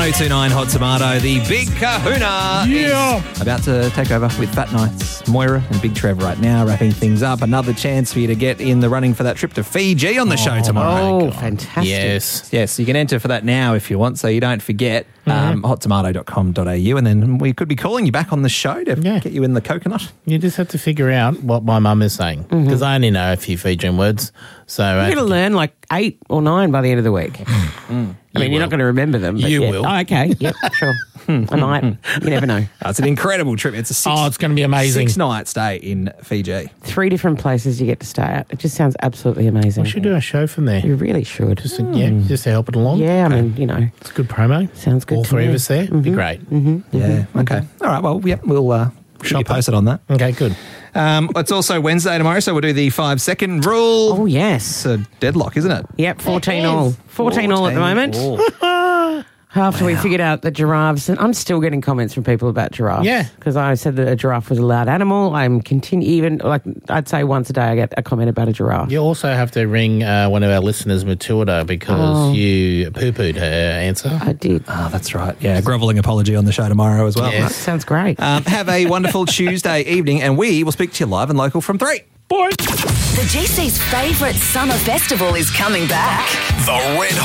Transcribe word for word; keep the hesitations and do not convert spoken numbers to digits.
oh two nine Hot Tomato, the Big Kahuna Yeah. is about to take over with Fat Nights. Moira and Big Trev right now wrapping things up. Another chance for you to get in the running for that trip to Fiji on the show tomorrow. Oh, fantastic. Yes. Yes, you can enter for that now if you want, so you don't forget. Mm-hmm. Um, hot tomato dot com dot a u, and then we could be calling you back on the show to Yeah. get you in the coconut. You just have to figure out what my mum is saying because I only know a few Fijian words. So I You're have going to to- learn like eight or nine by the end of the week. I mean, You you're will. not going to remember them. But You yeah. will. Oh, okay. Yep, sure. I might. You never know. Uh, it's an incredible trip. It's a six, Oh, it's going to be amazing. six night stay in Fiji. Three different places you get to stay at. It just sounds absolutely amazing. We should do a show from there. You really should. Just to, yeah, just to help it along. Yeah, I mean, you know, It's a good promo. Sounds good All to three me. of us there. Be great. Yeah. Okay. All right. Well, yeah, we'll uh, keep you Shopping. posted on that. Okay, good. Um, it's also Wednesday tomorrow, so we'll do the five second rule. oh, yes. It's a deadlock, isn't it? Yep, fourteen all. fourteen all at the moment. all. After we figured out that giraffes, and I'm still getting comments from people about giraffes. Yeah. Because I said that a giraffe was a loud animal. I'm continue even, like, I'd say once a day I get a comment about a giraffe. You also have to ring uh, one of our listeners, Matilda, because Oh. you poo-pooed her answer. I did. Oh, that's right. Yeah, grovelling apology on the show tomorrow as well. Yes. Sounds great. Um, have a wonderful Tuesday evening, and we will speak to you live and local from three. Boy. The G C's favourite summer festival is coming back. The Red